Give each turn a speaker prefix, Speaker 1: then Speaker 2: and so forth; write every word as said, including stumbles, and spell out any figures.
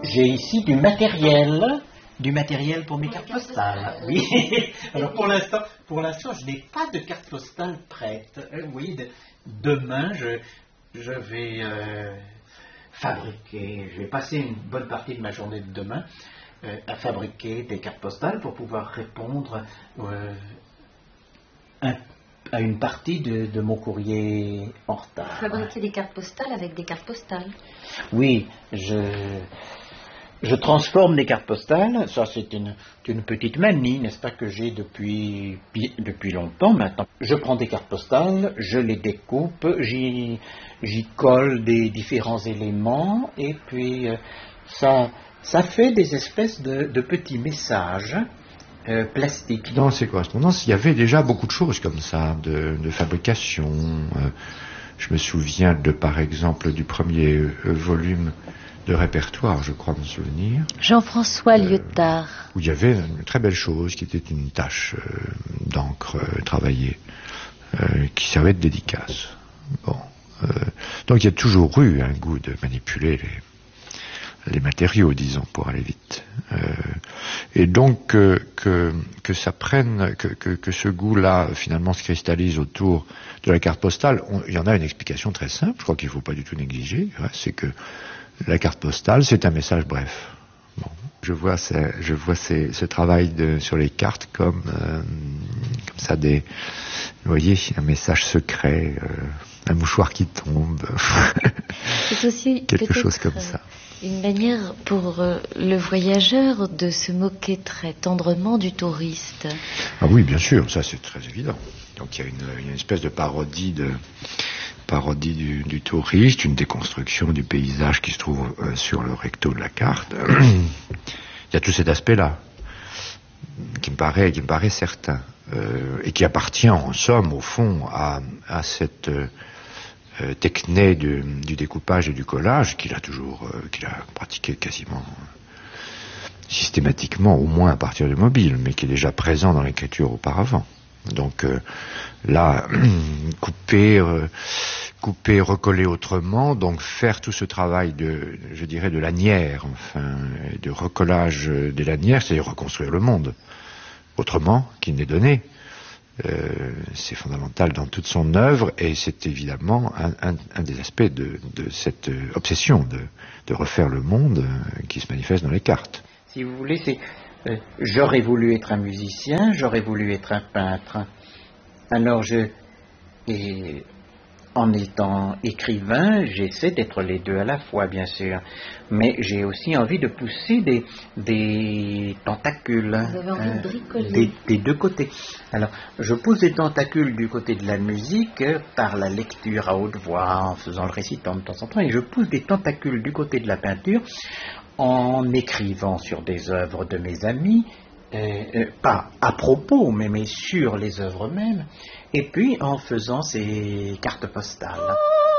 Speaker 1: J'ai ici du matériel, du matériel pour mes cartes postales. Oui. Alors pour l'instant, pour l'instant, je n'ai pas de carte postale prête. Vous voyez, de, demain, je, je vais euh, fabriquer, je vais passer une bonne partie de ma journée de demain euh, à fabriquer des cartes postales pour pouvoir répondre euh, un, à une partie de, de mon courrier en retard.
Speaker 2: Fabriquer des cartes postales avec des cartes postales.
Speaker 1: Oui, je... Je transforme les cartes postales, ça c'est une, une petite manie, n'est-ce pas, que j'ai depuis, depuis longtemps maintenant. Je prends des cartes postales, je les découpe, j'y, j'y colle des différents éléments, et puis euh, ça, ça fait des espèces de, de petits messages euh, plastiques.
Speaker 3: Dans ces correspondances, il y avait déjà beaucoup de choses comme ça, de, de fabrication. Euh, je me souviens de, par exemple, du premier euh, volume de répertoire, je crois me souvenir.
Speaker 2: Jean-François Lyotard.
Speaker 3: Euh, où il y avait une très belle chose qui était une tache euh, d'encre euh, travaillée, euh, qui servait de dédicace. Bon, euh, donc il y a toujours eu un goût de manipuler les, les matériaux, disons, pour aller vite. Euh, et donc euh, que, que ça prenne, que, que, que ce goût-là finalement se cristallise autour de la carte postale, on, il y en a une explication très simple, je crois qu'il ne faut pas du tout négliger, hein, c'est que la carte postale, c'est un message bref. Bon, je vois, ce, je vois ces, ce travail de, sur les cartes comme, euh, comme ça, des, vous voyez, un message secret, euh, un mouchoir qui tombe,
Speaker 2: c'est aussi
Speaker 3: quelque chose comme ça.
Speaker 2: Une manière pour euh, le voyageur de se moquer très tendrement du touriste.
Speaker 3: Ah oui, bien sûr, ça c'est très évident. Donc il y a une, il y a une espèce de parodie de... parodie du, du touriste, une déconstruction du paysage qui se trouve euh, sur le recto de la carte. Il y a tout cet aspect-là qui me paraît, qui me paraît certain euh, et qui appartient en somme, au fond, à, à cette euh, techné de, du découpage et du collage qu'il a toujours, euh, qu'il a pratiqué quasiment systématiquement, au moins à partir du mobile, mais qui est déjà présent dans l'écriture auparavant. Donc euh, là, couper, euh, couper, recoller autrement, donc faire tout ce travail de, je dirais, de lanière, enfin, de recollage des lanières, c'est-à-dire reconstruire le monde autrement qu'il n'est donné. Euh, c'est fondamental dans toute son œuvre et c'est évidemment un, un, un des aspects de, de cette obsession de, de refaire le monde euh, qui se manifeste dans les cartes.
Speaker 1: Si vous voulez, c'est... Euh, j'aurais voulu être un musicien, j'aurais voulu être un peintre. Alors je, et en étant écrivain, j'essaie d'être les deux à la fois, bien sûr. Mais j'ai aussi envie de pousser des, des tentacules
Speaker 2: Vous avez envie de bricoler.
Speaker 1: euh, des, des deux côtés. Alors, je pousse des tentacules du côté de la musique euh, par la lecture à haute voix, en faisant le récitant de temps en temps, et je pousse des tentacules du côté de la peinture en écrivant sur des œuvres de mes amis, euh, euh, pas à propos, mais, mais sur les œuvres mêmes, et puis en faisant ces cartes postales.